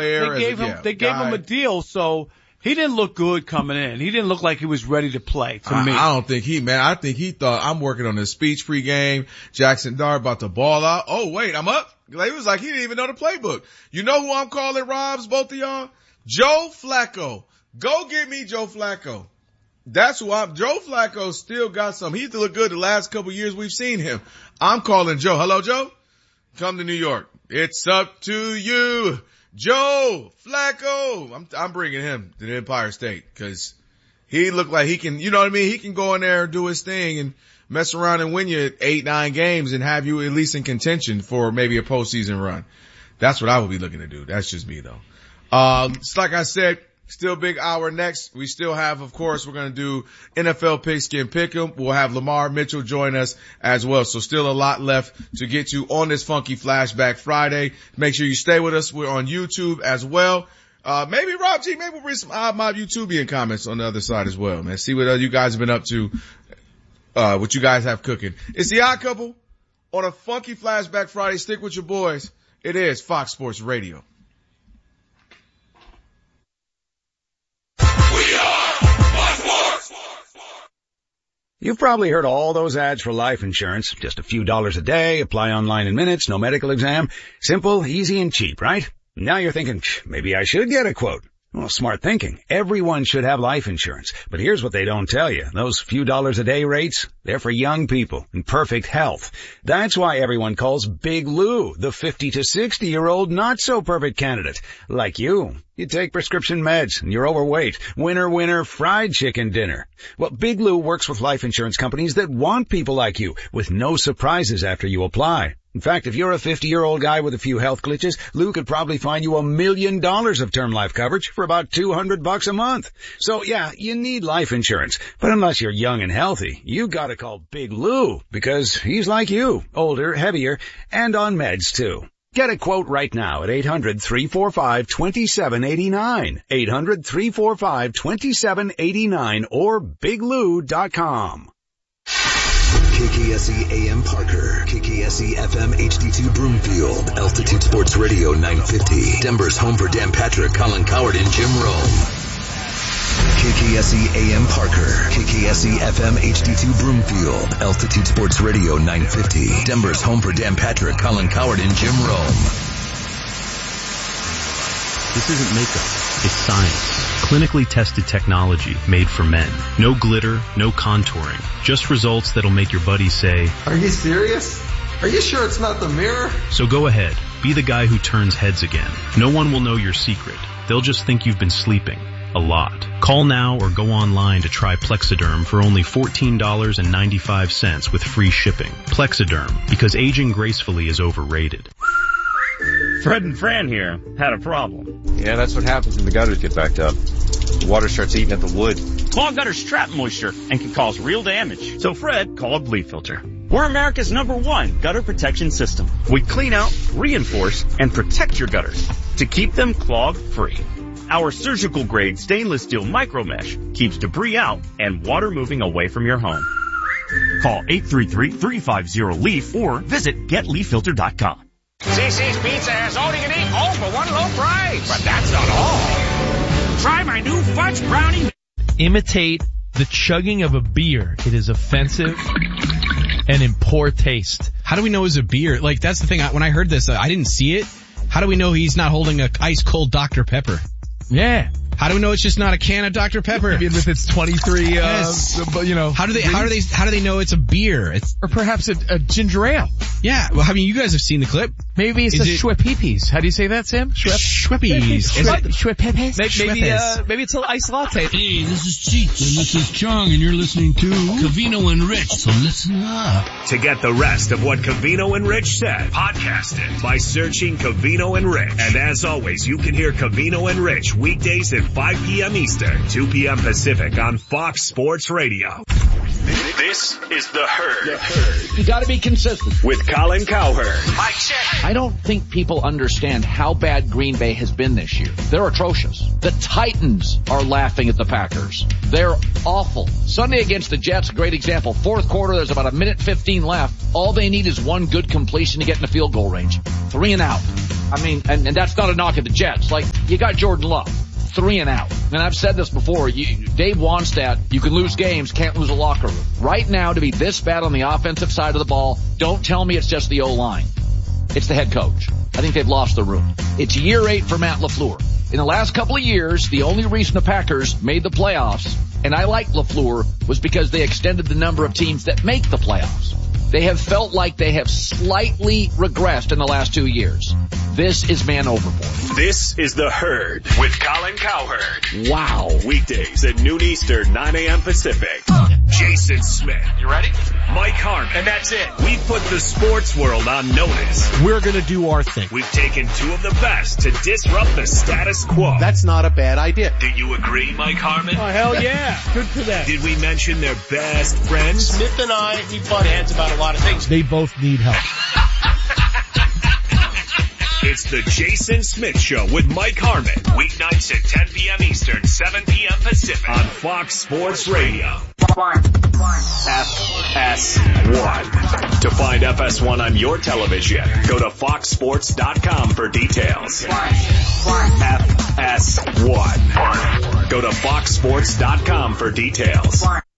player. They gave him a deal, so he didn't look good coming in. He didn't look like he was ready to play to me. I don't think I think he thought, I'm working on a speech pregame. Jackson Dart about to ball out. Oh, wait, I'm up. He was like, he didn't even know the playbook. You know who I'm calling Robs, both of y'all? Joe Flacco. Go get me Joe Flacco. That's who Joe Flacco still got some. He's looked good the last couple of years we've seen him. I'm calling Joe. Hello, Joe? Come to New York. It's up to you. Joe Flacco. I'm bringing him to the Empire State because he looked like he can, you know what I mean? He can go in there and do his thing and mess around and win you 8-9 games and have you at least in contention for maybe a postseason run. That's what I would be looking to do. That's just me though. It's like I said, still big hour next. We still have, of course, we're going to do NFL Pigskin Pick'em. We'll have Lamar Mitchell join us as well. So still a lot left to get to on this Funky Flashback Friday. Make sure you stay with us. We're on YouTube as well. Maybe Rob G, maybe we'll read some Odd Mob YouTubian comments on the other side as well, man. See what you guys have been up to, what you guys have cooking. It's the Odd Couple on a Funky Flashback Friday. Stick with your boys. It is Fox Sports Radio. You've probably heard all those ads for life insurance. Just a few dollars a day, apply online in minutes, no medical exam. Simple, easy, and cheap, right? Now you're thinking, maybe I should get a quote. Well, smart thinking. Everyone should have life insurance. But here's what they don't tell you. Those few dollars a day rates, they're for young people in perfect health. That's why everyone calls Big Lou the 50 to 60-year-old not-so-perfect candidate. Like you. You take prescription meds and you're overweight. Winner, winner, fried chicken dinner. Well, Big Lou works with life insurance companies that want people like you with no surprises after you apply. In fact, if you're a 50-year-old guy with a few health glitches, Lou could probably find you $1 million of term life coverage for about $200 a month. So yeah, you need life insurance. But unless you're young and healthy, you gotta call Big Lou because he's like you, older, heavier, and on meds too. Get a quote right now at 800-345-2789. 800-345-2789 or biglou.com. KKSE AM Parker, KKSE FM HD2 Broomfield, Altitude Sports Radio 950, Denver's home for Dan Patrick, Colin Cowherd, and Jim Rome. KKSE AM Parker, KKSE FM HD2 Broomfield, Altitude Sports Radio 950, Denver's home for Dan Patrick, Colin Cowherd, and Jim Rome. This isn't makeup, it's science. Clinically tested technology made for men. No glitter, no contouring. Just results that'll make your buddies say, "Are you serious? Are you sure it's not the mirror?" So go ahead, be the guy who turns heads again. No one will know your secret. They'll just think you've been sleeping. A lot. Call now or go online to try Plexiderm for only $14.95 with free shipping. Plexiderm, because aging gracefully is overrated. Fred and Fran here had a problem. Yeah, that's what happens when the gutters get backed up. The water starts eating at the wood. Clogged gutters trap moisture and can cause real damage. So Fred called Bleed Filter. We're America's #1 gutter protection system. We clean out, reinforce, and protect your gutters to keep them clog-free. Our surgical-grade stainless steel micro mesh keeps debris out and water moving away from your home. Call 833-350-LEAF or visit getleaffilter.com. CC's Pizza has all you can eat, all for one low price. But that's not all. Try my new fudge brownie. Imitate the chugging of a beer. It is offensive and in poor taste. How do we know it's a beer? Like, that's the thing. When I heard this, I didn't see it. How do we know he's not holding a ice cold Dr. Pepper? Yeah. How do we know it's just not a can of Dr. Pepper? I mean, with its 23, yes. How do they know it's a beer? Or perhaps a ginger ale. Yeah. Well, I mean, you guys have seen the clip. Maybe it's Schweppes. How do you say that, Sam? Schweppes. Schweppes. Maybe it's an iced latte. Hey, this is Cheech and this is Chong and you're listening to Covino and Rich, so listen up. To get the rest of what Covino and Rich said, podcast it by searching Covino and Rich. And as always, you can hear Covino and Rich weekdays at 5 p.m. Eastern, 2 p.m. Pacific on Fox Sports Radio. This is The Herd. You gotta be consistent. With Colin Cowherd. Mike check. I don't think people understand how bad Green Bay has been this year. They're atrocious. The Titans are laughing at the Packers. They're awful. Sunday against the Jets, great example. Fourth quarter, there's about 1:15 left. All they need is one good completion to get in the field goal range. 3 and out. I mean, and that's not a knock at the Jets. Like, you got Jordan Love, 3 and out. And I've said this before, Dave Wannstedt, you can lose games, can't lose a locker room. Right now, to be this bad on the offensive side of the ball, don't tell me it's just the O-line. It's the head coach. I think they've lost the room. It's year 8 for Matt LaFleur. In the last couple of years, the only reason the Packers made the playoffs, and I like LaFleur, was because they extended the number of teams that make the playoffs. They have felt like they have slightly regressed in the last 2 years. This is man overboard. This is The Herd with Colin Cowherd. Wow. Weekdays at noon Eastern, 9 a.m. Pacific. Jason Smith. You ready? Mike Harmon. And that's it. We put the sports world on notice. We're going to do our thing. We've taken 2 of the best to disrupt the status quo. That's not a bad idea. Do you agree, Mike Harmon? Oh, hell yeah. Good for them. Did we mention their best friends? Smith and I, we butt heads about a lot of things. They both need help. It's the Jason Smith Show with Mike Harmon. Weeknights at 10 p.m. Eastern, 7 p.m. Pacific on Fox Sports Radio. FS1. To find FS1 on your television, go to foxsports.com for details. FS1. Go to foxsports.com for details.